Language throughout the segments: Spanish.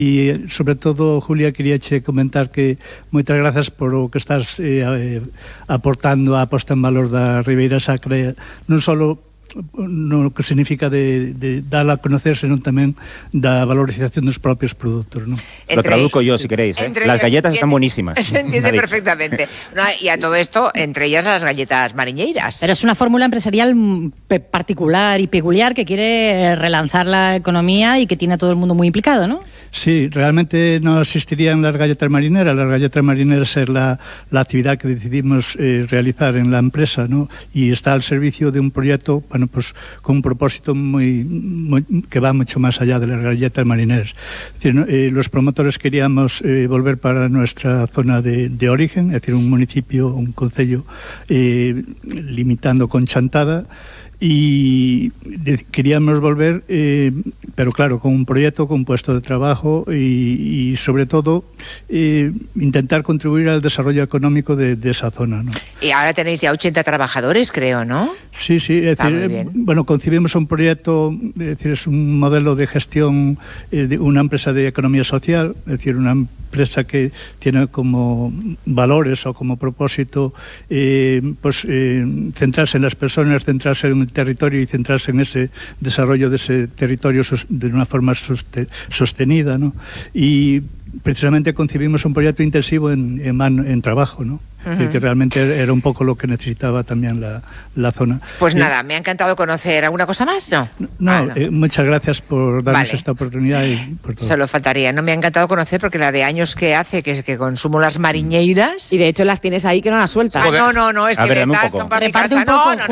E, sobre todo, Julia, quería che comentar que moitas grazas por o que estás aportando a posta en valor da Ribeira Sacra, non só no que significa de darla a conocer, senón tamén da valorización dos propios produtos, ¿no? Lo traduzco yo, si queréis, ¿eh? Las galletas están buenísimas. Se entiende perfectamente. No, y a todo esto, entre ellas las galletas mariñeiras. Pero es una fórmula empresarial particular y peculiar que quiere relanzar la economía y que tiene a todo el mundo muy implicado, ¿no? Sí, realmente no existirían las galletas marineras. Las galletas marineras es la actividad que decidimos realizar en la empresa, ¿no? Y está al servicio de un proyecto, bueno, pues con un propósito muy que va mucho más allá de las galletas marineras. Es decir, ¿no? Los promotores queríamos volver para nuestra zona de origen, es decir, un municipio, un concello limitando con Chantada, y queríamos volver, pero claro, con un proyecto, con un puesto de trabajo y sobre todo intentar contribuir al desarrollo económico de esa zona, ¿no? Y ahora tenéis ya 80 trabajadores, creo, ¿no? Sí, es decir, bueno, concibimos un proyecto, es decir, es un modelo de gestión de una empresa de economía social, es decir, una empresa que tiene como valores o como propósito centrarse en las personas, centrarse en el territorio y centrarse en ese desarrollo de ese territorio de una forma sostenida, ¿no? Y precisamente concibimos un proyecto intensivo en trabajo, ¿no? Que realmente era un poco lo que necesitaba también la zona. Pues nada, me ha encantado conocer. ¿Alguna cosa más? No. Muchas gracias por darnos esta oportunidad. Y por todo. Solo faltaría. No, me ha encantado conocer porque la de años que hace que consumo las mariñeiras. Y de hecho las tienes ahí que no las sueltas. No, es que ventas son para mi casa.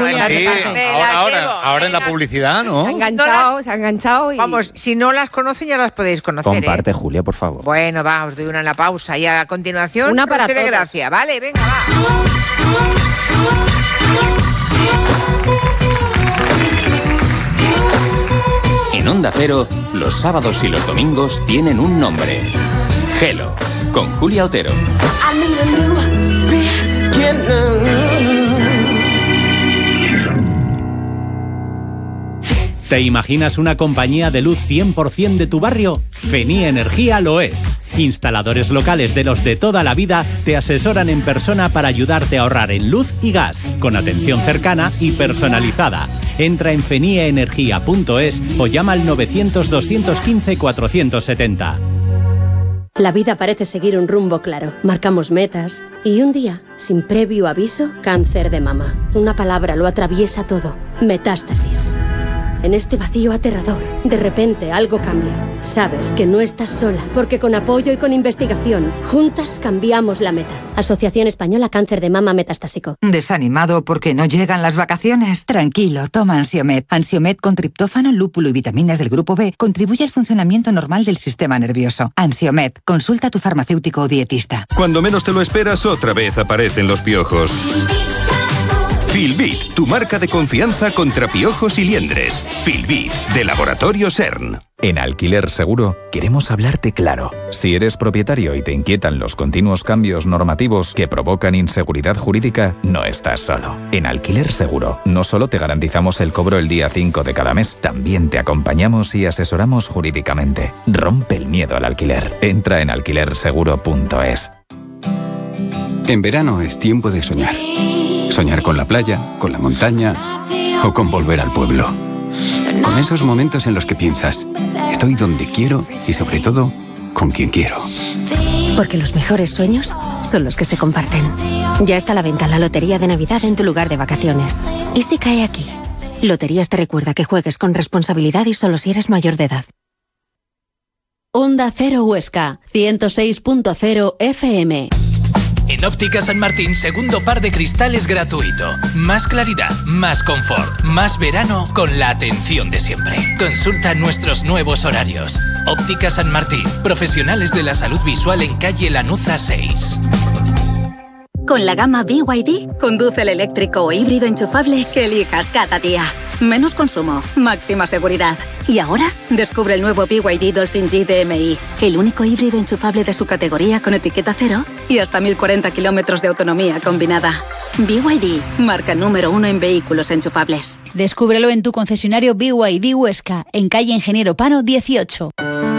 Ahora en la publicidad, ¿no? Se ha enganchado. Vamos, si no las conocen ya las podéis conocer. Comparte, Julia, por favor. Bueno, va, os doy una en la pausa y a continuación una para todos. De gracia. Vale, venga. En Onda Cero, los sábados y los domingos tienen un nombre. Gelo, con Julia Otero. ¿Te imaginas una compañía de luz 100% de tu barrio? Feni Energía lo es. Instaladores locales de los de toda la vida te asesoran en persona para ayudarte a ahorrar en luz y gas, con atención cercana y personalizada. Entra en fenieenergia.es o llama al 900-215-470. La vida parece seguir un rumbo claro. Marcamos metas y un día, sin previo aviso, cáncer de mama. Una palabra lo atraviesa todo. Metástasis. En este vacío aterrador, de repente algo cambia. Sabes que no estás sola, porque con apoyo y con investigación, juntas cambiamos la meta. Asociación Española Cáncer de Mama Metastásico. ¿Desanimado porque no llegan las vacaciones? Tranquilo, toma Ansiomed. Ansiomed con triptófano, lúpulo y vitaminas del grupo B contribuye al funcionamiento normal del sistema nervioso. Ansiomed, consulta a tu farmacéutico o dietista. Cuando menos te lo esperas, otra vez aparecen los piojos. Filbit, tu marca de confianza contra piojos y liendres. Filbit, de Laboratorio CERN. En Alquiler Seguro queremos hablarte claro. Si eres propietario y te inquietan los continuos cambios normativos que provocan inseguridad jurídica, no estás solo. En Alquiler Seguro no solo te garantizamos el cobro el día 5 de cada mes, también te acompañamos y asesoramos jurídicamente. Rompe el miedo al alquiler. Entra en alquilerseguro.es. En verano es tiempo de soñar. Soñar con la playa, con la montaña o con volver al pueblo. Con esos momentos en los que piensas, estoy donde quiero y sobre todo, con quien quiero. Porque los mejores sueños son los que se comparten. Ya está a la venta la Lotería de Navidad en tu lugar de vacaciones. ¿Y si cae aquí? Loterías te recuerda que juegues con responsabilidad y solo si eres mayor de edad. Onda Cero Huesca, 106.0 FM. En Óptica San Martín, segundo par de cristales gratuito. Más claridad, más confort, más verano con la atención de siempre. Consulta nuestros nuevos horarios. Óptica San Martín, profesionales de la salud visual en calle Lanuza 6. Con la gama BYD, conduce el eléctrico o híbrido enchufable que elijas cada día. Menos consumo, máxima seguridad. Y ahora, descubre el nuevo BYD Dolphin G DMI, el único híbrido enchufable de su categoría con etiqueta cero y hasta 1040 kilómetros de autonomía combinada. BYD, marca número 1 en vehículos enchufables. Descúbrelo en tu concesionario BYD Huesca, en calle Ingeniero Pano 18.